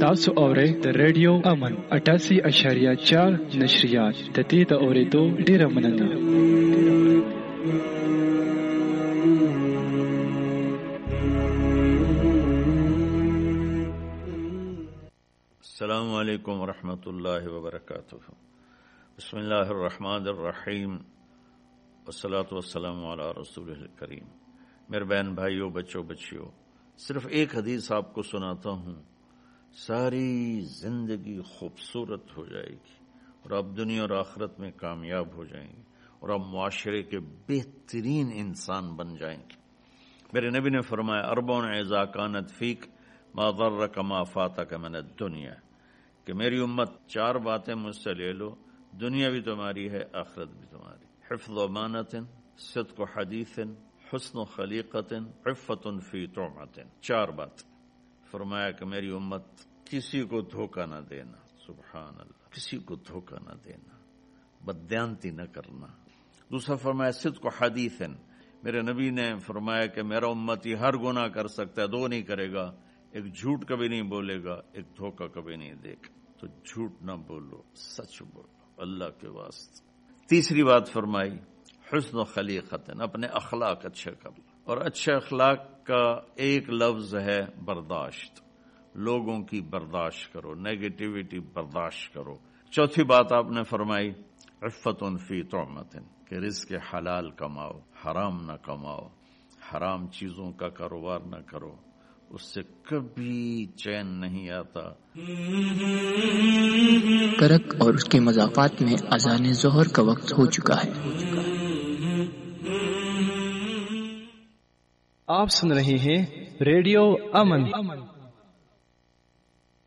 تاسو اورئ د ریډیو امن 88.4 نشریات د دې د اورېدو ډیره مننه. السلام علیکم ورحمۃ اللہ وبرکاتہ. بسم اللہ الرحمن الرحیم والصلاة والسلام علی رسول الکریم. میرے بہن بھائیوں، بچوں بچیوں، صرف ایک حدیث آپ کو سناتا ہوں، ساری زندگی خوبصورت ہو جائے گی اور آپ دنیا اور آخرت میں کامیاب ہو جائیں گے اور آپ معاشرے کے بہترین انسان بن جائیں گے. میرے نبی نے فرمایا اربعٌ اذا كانت فيك ما ضرك ما فاتك من الدنيا، کہ میری امت 4 باتیں مجھ سے لے لو، دنیا بھی تمہاری ہے، آخرت بھی تمہاری. حفظ امانت، صدق حدیث، حسن خلیقت، عفت فی طعمت. 4 بات فرمایا کہ میری امت کسی کو دھوکہ نہ دینا، سبحان اللہ، کسی کو دھوکہ نہ دینا، بددیانتی نہ کرنا. دوسرا فرمایا صدق حدیث، میرے نبی نے فرمایا کہ میرا امتی ہر گناہ کر سکتا ہے، 2 نہیں کرے گا، ایک جھوٹ کبھی نہیں بولے گا، ایک دھوکہ کبھی نہیں دے گا. تو جھوٹ نہ بولو، سچ بولو اللہ کے واسطے. تیسری بات فرمائی حسن خلیقت، اپنے اخلاق اچھے کر لو، اور اچھے اخلاق کا ایک لفظ ہے برداشت. لوگوں کی برداشت کرو، نیگیٹیوٹی برداشت کرو. چوتھی بات آپ نے فرمائی عفت فی طعمت، کہ رزق حلال کماؤ، حرام نہ کماؤ، حرام چیزوں کا کاروبار نہ کرو، اس سے کبھی چین نہیں آتا. کرک اور اس کے مضافات میں اذان ظہر کا وقت ہو چکا ہے. آپ سن رہے ہیں ریڈیو امن